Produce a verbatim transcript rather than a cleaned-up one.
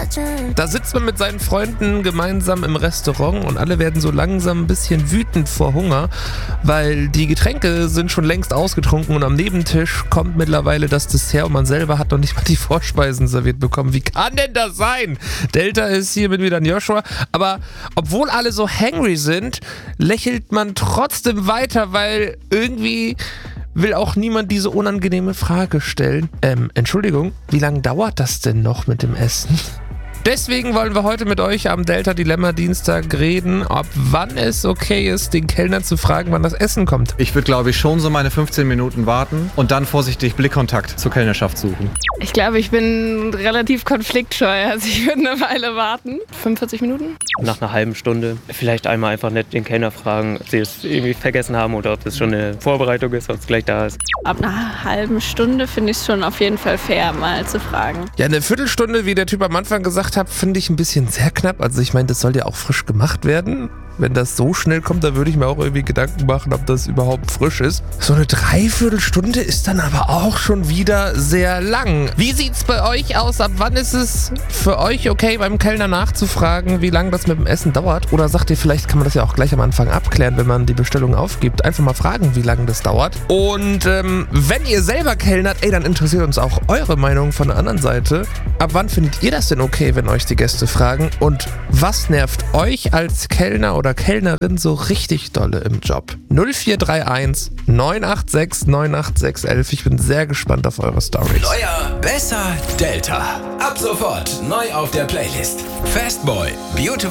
Da sitzt man mit seinen Freunden gemeinsam im Restaurant und alle werden so langsam ein bisschen wütend vor Hunger, weil die Getränke sind schon längst ausgetrunken und am Nebentisch kommt mittlerweile das Dessert und man selber hat noch nicht mal die Vorspeisen serviert bekommen. Wie kann denn das sein? Delta ist hier mit wieder ein Joshua, aber obwohl alle so hangry sind, lächelt man trotzdem weiter, weil irgendwie will auch niemand diese unangenehme Frage stellen. Ähm, Entschuldigung, wie lange dauert das denn noch mit dem Essen? Deswegen wollen wir heute mit euch am Delta Dilemma Dienstag reden, ob wann es okay ist, den Kellner zu fragen, wann das Essen kommt. Ich würde, glaube ich, schon so meine fünfzehn Minuten warten und dann vorsichtig Blickkontakt zur Kellnerschaft suchen. Ich glaube, ich bin relativ konfliktscheu, also ich würde eine Weile warten. fünfundvierzig Minuten? Nach einer halben Stunde vielleicht einmal einfach nett den Kellner fragen, ob sie es irgendwie vergessen haben oder ob das schon eine Vorbereitung ist, ob es gleich da ist. Ab einer halben Stunde finde ich es schon auf jeden Fall fair, mal zu fragen. Ja, eine Viertelstunde, wie der Typ am Anfang gesagt hat, finde ich ein bisschen sehr knapp. Also ich meine, das soll ja auch frisch gemacht werden. Wenn das so schnell kommt, dann würde ich mir auch irgendwie Gedanken machen, ob das überhaupt frisch ist. So eine Dreiviertelstunde ist dann aber auch schon wieder sehr lang. Wie sieht's bei euch aus? Ab wann ist es für euch okay, beim Kellner nachzufragen, wie lange das mit dem Essen dauert? Oder sagt ihr, vielleicht kann man das ja auch gleich am Anfang abklären, wenn man die Bestellung aufgibt. Einfach mal fragen, wie lange das dauert. Und ähm, wenn ihr selber kellnert, ey, dann interessiert uns auch eure Meinung von der anderen Seite. Ab wann findet ihr das denn okay, wenn euch die Gäste fragen? Und was nervt euch als Kellner oder Kellnerin so richtig dolle im Job? null vier drei eins neun acht sechs neun acht sechs elf. Ich bin sehr gespannt auf eure Storys. Neuer, besser, Delta. Ab sofort neu auf der Playlist. Fastboy, Beautiful